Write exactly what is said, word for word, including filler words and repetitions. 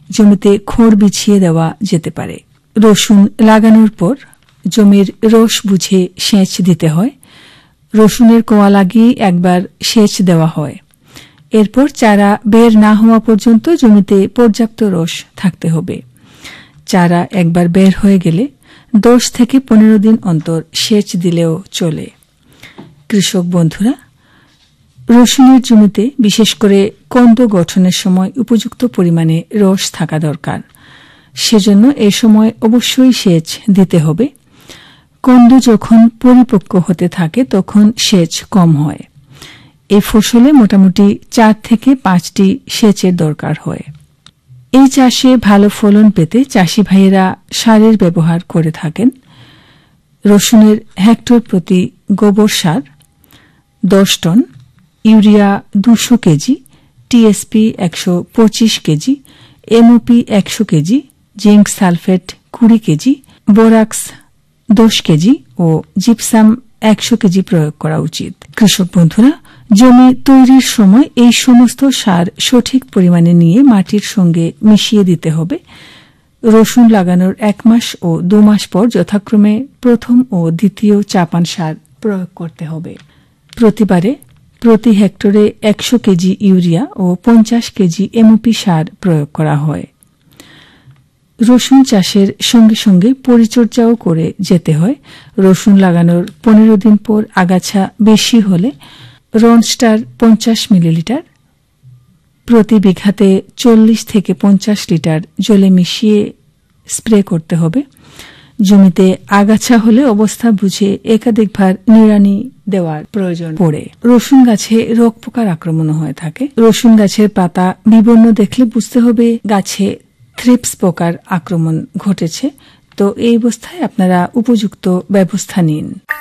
জমিতে খড় বিছিয়ে দেওয়া যেতে পারে। রসুন লাগানোর পর জমির রস বুঝে সেচ দিতে হয়। রসুনের কোয়া লাগিয়ে একবার সেচ দেওয়া হয়। এরপর চারা বের না হওয়া পর্যন্ত জমিতে পর্যাপ্ত রস থাকতে হবে। চারা একবার বের হয়ে গেলে দশ থেকে পনেরো দিন অন্তর সেচ দিলেও চলে। কৃষক বন্ধুরা, রসুনের জমিতে বিশেষ করে কন্দ গঠনের সময় উপযুক্ত পরিমাণে রস থাকা দরকার। সেজন্য এ সময় অবশ্যই সেচ দিতে হবে। কন্দ যখন পরিপক্ক হতে থাকে তখন সেচ কম হয়। এই ফসলে মোটামুটি চার থেকে পাঁচটি সেচের দরকার হয়। এই চাষে ভালো ফলন পেতে চাষি ভাইয়েরা সারের ব্যবহার করে থাকেন। রসুনের হেক্টর প্রতি গোবর সার দশ টন, ইউরিয়া দুশো কেজি, টিএসপি একশো পঁচিশ কেজি, এমওপি একশো কেজি, জিঙ্ক সালফেট কুড়ি কেজি, বোরাক্স দশ কেজি ও জিপসাম একশো কেজি প্রয়োগ করা উচিত। কৃষক বন্ধুরা, জমি তৈরির সময় এই সমস্ত সার সঠিক পরিমাণে নিয়ে মাটির সঙ্গে মিশিয়ে দিতে হবে। রসুন লাগানোর এক মাস ও দু মাস পর যথাক্রমে প্রথম ও দ্বিতীয় চাপান সার প্রয়োগ করতে হবে। প্রতিবারে প্রতি হেক্টরে একশো কেজি ইউরিয়া ও পঞ্চাশ কেজি এমওপি সার প্রয়োগ করা হয়। রসুন চাষের সঙ্গে সঙ্গে পরিচর্যাও করে যেতে হয়। রসুন লাগানোর পনেরো দিন পর আগাছা বেশি হলে রনস্টার পঞ্চাশ মিলিলিটার প্রতি বিঘাতে চল্লিশ থেকে পঞ্চাশ লিটার জলে মিশিয়ে স্প্রে করতে হবে। জমিতে আগাছা হলে অবস্থা বুঝে একাধিকবার নিড়ানি দেওয়ার প্রয়োজন পড়ে। রসুন গাছে রোগ পোকার আক্রমণ হয়ে থাকে। রসুন গাছের পাতা বিবর্ণ দেখলে বুঝতে হবে গাছে থ্রিপস পোকার আক্রমণ ঘটেছে। তো এই অবস্থায় আপনারা উপযুক্ত ব্যবস্থা নিন।